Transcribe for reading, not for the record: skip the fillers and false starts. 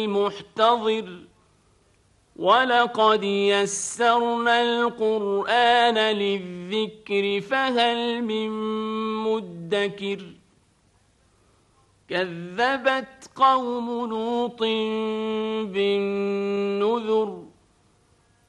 المحتضر ولقد يسرنا القرآن للذكر فهل من مدكر كذبت قوم لوط بالنذر